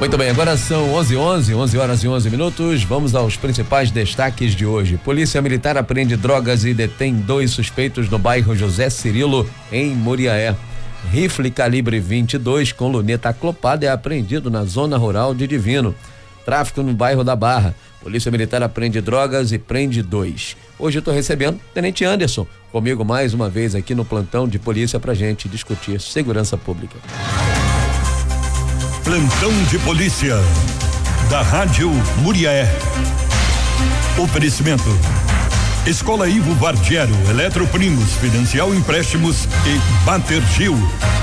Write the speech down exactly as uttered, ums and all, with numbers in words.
Muito bem, agora são onze e onze, onze horas e onze minutos. Vamos aos principais destaques de hoje. Polícia Militar apreende drogas e detém dois suspeitos no bairro José Cirilo, em Muriaé. Rifle calibre vinte e dois com luneta aclopada é apreendido na zona rural de Divino. Tráfico no bairro da Barra. Polícia Militar apreende drogas e prende dois. Hoje eu estou recebendo Tenente Anderson, comigo mais uma vez aqui no plantão de polícia pra gente discutir segurança pública. Plantão de polícia da Rádio Muriaé. Oferecimento: Escola Ivo Vardiero, Eletroprimos, Financial Empréstimos e Batergil.